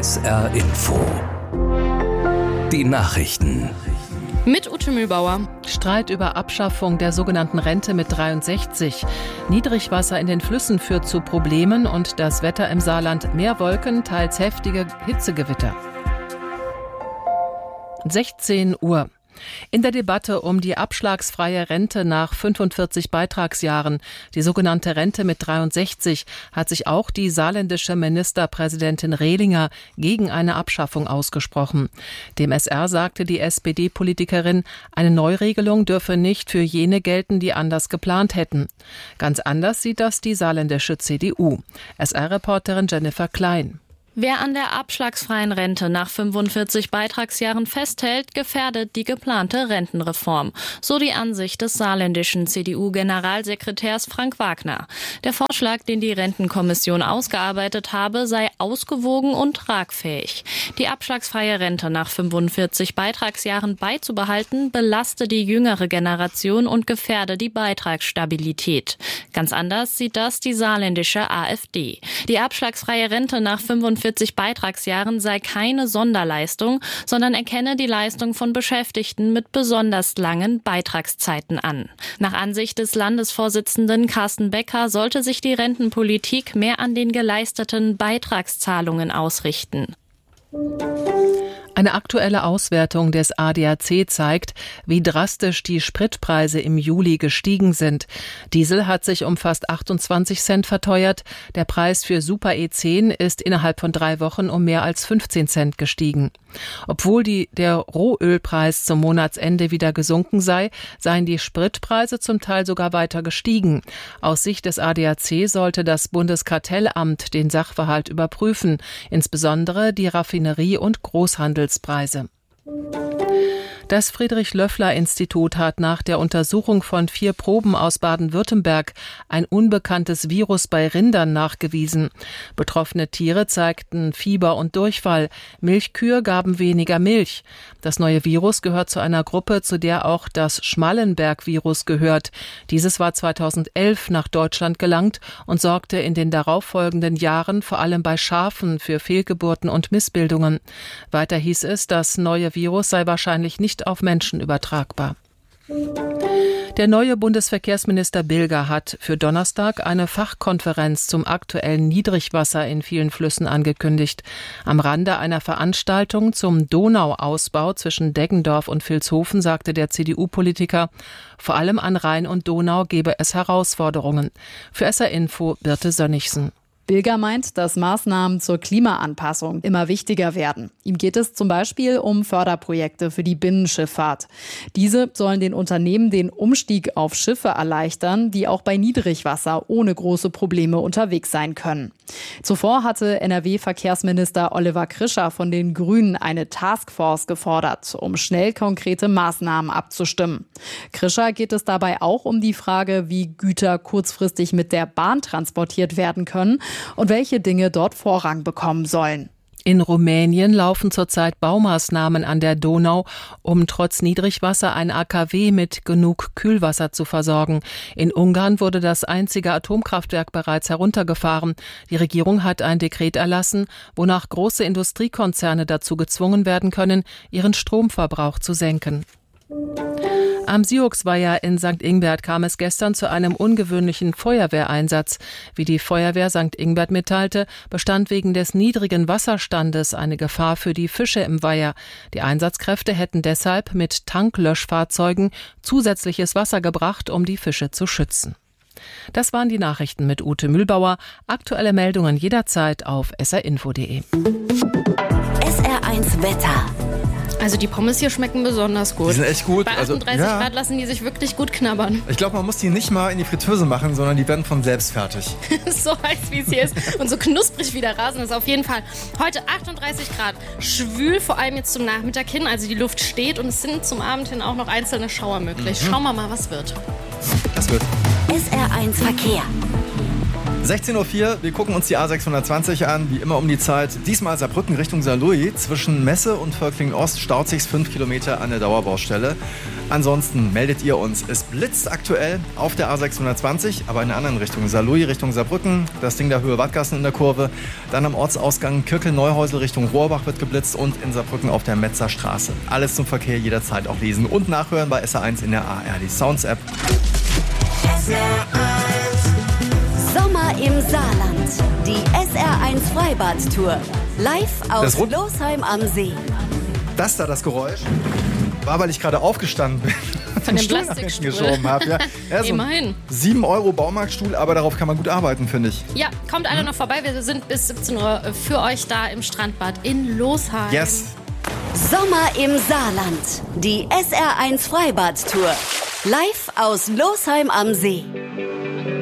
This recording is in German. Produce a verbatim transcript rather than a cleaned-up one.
S R Info. Die Nachrichten. Mit Ute Mühlbauer. Streit über Abschaffung der sogenannten Rente mit dreiundsechzig. Niedrigwasser in den Flüssen führt zu Problemen und das Wetter im Saarland mehr Wolken, teils heftige Hitzegewitter. sechzehn Uhr. In der Debatte um die abschlagsfreie Rente nach fünfundvierzig Beitragsjahren, die sogenannte Rente mit dreiundsechzig, hat sich auch die saarländische Ministerpräsidentin Rehlinger gegen eine Abschaffung ausgesprochen. Dem S R sagte die S P D-Politikerin, eine Neuregelung dürfe nicht für jene gelten, die anders geplant hätten. Ganz anders sieht das die saarländische C D U. S R-Reporterin Jennifer Klein. Wer an der abschlagsfreien Rente nach fünfundvierzig Beitragsjahren festhält, gefährdet die geplante Rentenreform. So die Ansicht des saarländischen C D U-Generalsekretärs Frank Wagner. Der Vorschlag, den die Rentenkommission ausgearbeitet habe, sei ausgewogen und tragfähig. Die abschlagsfreie Rente nach fünfundvierzig Beitragsjahren beizubehalten, belaste die jüngere Generation und gefährde die Beitragsstabilität. Ganz anders sieht das die saarländische A f D. Die abschlagsfreie Rente nach fünfundvierzig Beitragsjahren sei keine Sonderleistung, sondern erkenne die Leistung von Beschäftigten mit besonders langen Beitragszeiten an. Nach Ansicht des Landesvorsitzenden Carsten Becker sollte sich die Rentenpolitik mehr an den geleisteten Beitragszahlungen ausrichten. Eine aktuelle Auswertung des A D A C zeigt, wie drastisch die Spritpreise im Juli gestiegen sind. Diesel hat sich um fast achtundzwanzig Cent verteuert. Der Preis für Super E zehn ist innerhalb von drei Wochen um mehr als fünfzehn Cent gestiegen. Obwohl die, der Rohölpreis zum Monatsende wieder gesunken sei, seien die Spritpreise zum Teil sogar weiter gestiegen. Aus Sicht des A D A C sollte das Bundeskartellamt den Sachverhalt überprüfen, insbesondere die Raffinerie- und Großhandelspreise. Das Friedrich-Löffler-Institut hat nach der Untersuchung von vier Proben aus Baden-Württemberg ein unbekanntes Virus bei Rindern nachgewiesen. Betroffene Tiere zeigten Fieber und Durchfall. Milchkühe gaben weniger Milch. Das neue Virus gehört zu einer Gruppe, zu der auch das Schmallenberg-Virus gehört. Dieses war zweitausendelf nach Deutschland gelangt und sorgte in den darauffolgenden Jahren vor allem bei Schafen für Fehlgeburten und Missbildungen. Weiter hieß es, das neue Virus sei wahrscheinlich nicht auf Menschen übertragbar. Der neue Bundesverkehrsminister Bilger hat für Donnerstag eine Fachkonferenz zum aktuellen Niedrigwasser in vielen Flüssen angekündigt. Am Rande einer Veranstaltung zum Donauausbau zwischen Deggendorf und Vilshofen sagte der C D U-Politiker, vor allem an Rhein und Donau gebe es Herausforderungen. Für S R Info Birte Sönnigsen. Bilger meint, dass Maßnahmen zur Klimaanpassung immer wichtiger werden. Ihm geht es zum Beispiel um Förderprojekte für die Binnenschifffahrt. Diese sollen den Unternehmen den Umstieg auf Schiffe erleichtern, die auch bei Niedrigwasser ohne große Probleme unterwegs sein können. Zuvor hatte N R W-Verkehrsminister Oliver Krischer von den Grünen eine Taskforce gefordert, um schnell konkrete Maßnahmen abzustimmen. Krischer geht es dabei auch um die Frage, wie Güter kurzfristig mit der Bahn transportiert werden können und welche Dinge dort Vorrang bekommen sollen. In Rumänien laufen zurzeit Baumaßnahmen an der Donau, um trotz Niedrigwasser ein A K W mit genug Kühlwasser zu versorgen. In Ungarn wurde das einzige Atomkraftwerk bereits heruntergefahren. Die Regierung hat ein Dekret erlassen, wonach große Industriekonzerne dazu gezwungen werden können, ihren Stromverbrauch zu senken. Am Siuxweiher in Sankt Ingbert kam es gestern zu einem ungewöhnlichen Feuerwehreinsatz. Wie die Feuerwehr Sankt Ingbert mitteilte, bestand wegen des niedrigen Wasserstandes eine Gefahr für die Fische im Weiher. Die Einsatzkräfte hätten deshalb mit Tanklöschfahrzeugen zusätzliches Wasser gebracht, um die Fische zu schützen. Das waren die Nachrichten mit Ute Mühlbauer. Aktuelle Meldungen jederzeit auf s r info punkt d e. S R eins Wetter. Also die Pommes hier schmecken besonders gut. Die sind echt gut. Bei achtunddreißig also, ja. Grad lassen die sich wirklich gut knabbern. Ich glaube, man muss die nicht mal in die Fritteuse machen, sondern die werden von selbst fertig. So heiß, wie es hier ist und so knusprig wie der Rasen ist auf jeden Fall. Heute achtunddreißig Grad, schwül vor allem jetzt zum Nachmittag hin, also die Luft steht und es sind zum Abend hin auch noch einzelne Schauer möglich. Mhm. Schauen wir mal, was wird. Das wird. S R eins Verkehr. sechzehn Uhr vier, wir gucken uns die A sechshundertzwanzig an, wie immer um die Zeit. Diesmal Saarbrücken Richtung Saarlouis. Zwischen Messe und Völklingen-Ost staut sich fünf Kilometer an der Dauerbaustelle. Ansonsten meldet ihr uns. Es blitzt aktuell auf der A sechshundertzwanzig, aber in einer anderen Richtung. Saarlouis Richtung Saarbrücken, das Ding der Höhe Wattgassen in der Kurve. Dann am Ortsausgang Kirkel-Neuhäusel Richtung Rohrbach wird geblitzt und in Saarbrücken auf der Metzer Straße. Alles zum Verkehr jederzeit auch lesen und nachhören bei S R eins in der A R D Sounds App. Sommer im Saarland. Die S R eins Freibad-Tour. Live aus Rund- Losheim am See. Das da, das Geräusch, war, weil ich gerade aufgestanden bin. Von dem Stuhl nach hinten Plastikstuhl. geschoben habe. Ja. Ja, so Immerhin. sieben Euro Baumarktstuhl, aber darauf kann man gut arbeiten, finde ich. Ja, kommt alle noch vorbei. Wir sind bis siebzehn Uhr für euch da im Strandbad in Losheim. Yes. Sommer im Saarland. Die S R eins Freibad-Tour. Live aus Losheim am See.